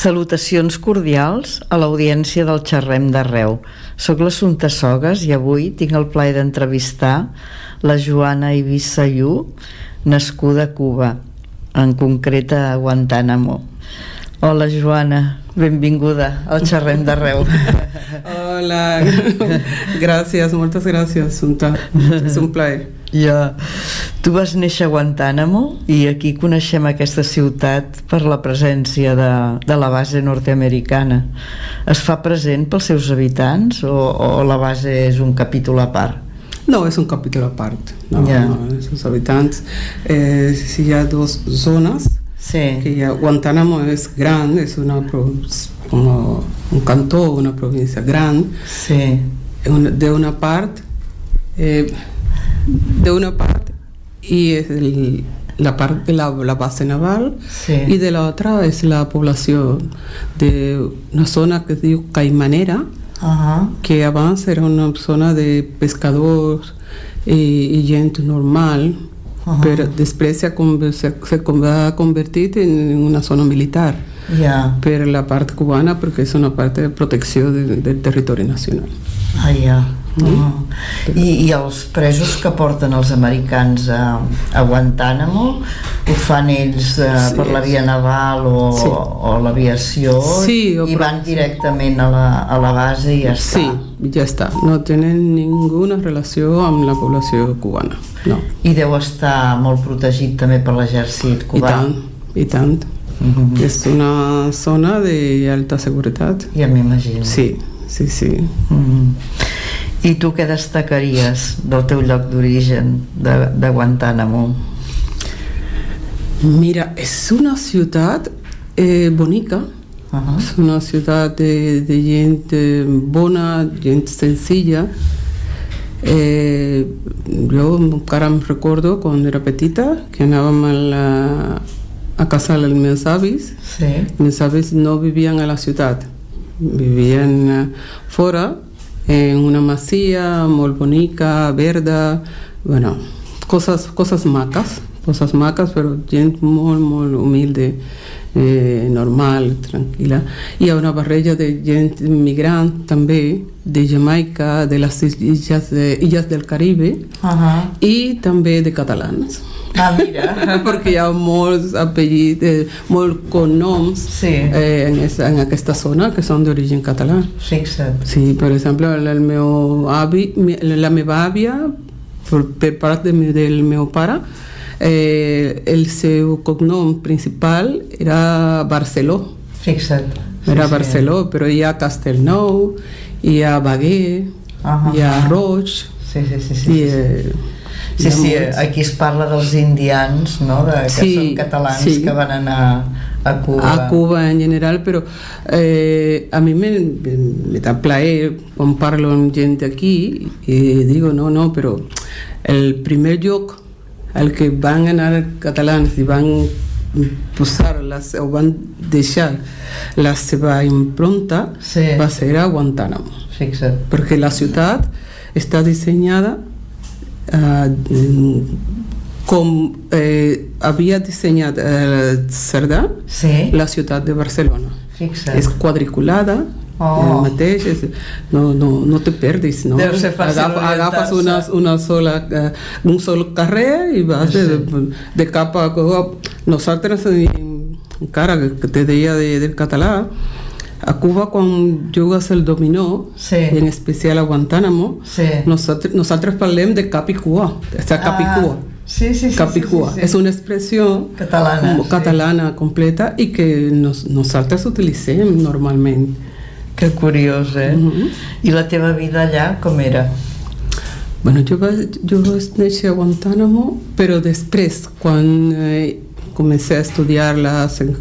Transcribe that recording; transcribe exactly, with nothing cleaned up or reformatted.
Salutacions cordials a l'audiència del Xerrem d'Arreu. Soc l'Assumpta Sogas i avui tinc el plaer d'entrevistar la Joana Ibissayú, nascuda a Cuba, en concret a Guantánamo. Hola Joana, benvinguda al Xerrem d'Arreu. Hola, gràcies, moltes gràcies, Assumpta, és un plaer. Ja. Tu vas néixer a Guantánamo i aquí coneixem aquesta ciutat per la presència de, de la base nord-americana. Es fa present pels seus habitants o, o la base és un capítol a part? No, és un capítol a part. No, ja. no, els seus habitants. Eh, si hi ha dues zones, sí. Que hi ha, Guantánamo és gran, és una, una, un cantó, una província gran. Sí. Una, de una part... Eh, de una parte y es el, la parte la, la base naval, sí. Y de la otra es la población de una zona que digo Caimanera, uh-huh. Que abans era una zona de pescadores y, y gente normal, uh-huh. Pero després se, se, se va convertir en una zona militar, yeah. Pero la parte cubana porque es una parte de protecció de, del territori nacional. Ah, ja. Yeah. Mm. I, i els presos que porten els americans a, a Guantánamo ho fan ells eh, sí, per la via naval o, sí. o l'aviació, sí, o i van directament a la, a la base i ja està. Sí, ja està, no tenen ninguna relació amb la població cubana, no. I deu estar molt protegit també per l'exèrcit cubà. I tant, i tant. Mm-hmm. És una zona d'alta seguretat. Ja m'imagino. Sí, sí, sí. Mm-hmm. I tu què destacaries del teu lloc d'origen, de, de Guantánamo? Mira, és una ciutat eh, bonica, uh-huh. És una ciutat de, de gent bona, gent senzilla. Eh, jo encara em recordo quan era petita que anàvem a, la, a casa dels meus avis. Sí. Meus avis no vivien a la ciutat, vivien uh, fora, en una masia molt bonica, verda, bueno, cosas, cosas macas, cosas macas, però gent molt, molt humilde, eh, normal, tranquil·la. Hi ha una barreja de gent migrant també, de Jamaica, de les illes, de, illes del Caribe, uh-huh. I també de catalans. Ah, mira. Perquè hi ha molts apellits, eh, molts cognoms, sí. eh, en, esa, en aquesta zona que són d'origen català. Fixa't. Sí, per exemple, el meu avi, la meva àvia, per, per part de, del meu pare, eh, el seu cognom principal era Barceló. Fixa't. Era sí, Barceló, sí. Però hi ha Castellnou, hi ha Baguer, uh-huh. Hi ha Roig. Sí, sí, sí. sí, i, eh, sí, sí, aquí es parla dels indians, no? De, que sí, són catalans, sí. Que van anar a Cuba. A Cuba en general, però eh, a mi me, me da plaer quan parlo amb gent d'aquí i digo, no, no, però el primer lloc al que van anar catalans i van posar les, o van deixar la seva impronta, sí. Va ser a Guantánamo. Fixa't. Perquè la ciutat està dissenyada Uh, com eh, havia dissenyat eh, Cerdà, sí. La ciutat de Barcelona. Fixa't. És quadriculada, oh. El mateix, és, no, no, no te perdis, no? Deu ser fàcil Agaf, agafes una, una sola, uh, un sol carrer i vas sí. de, de cap a cap. Nosaltres, encara que te deia de, del català, a Cuba, quan jugues el dominó, sí. En especial a Guantánamo, sí. nosaltres, nosaltres parlem de cap i cua, o sea, cap i cua. Sí, sí, sí, cap i cua. Sí, sí, sí. És una expressió catalana, catalana sí. Completa i que nos, nosaltres utilitzem normalment. Que curiós, eh? Uh-huh. I la teva vida allà com era? Bueno, jo vaig, jo vaig néixer a Guantánamo, però després, quan eh, comencé a estudiar la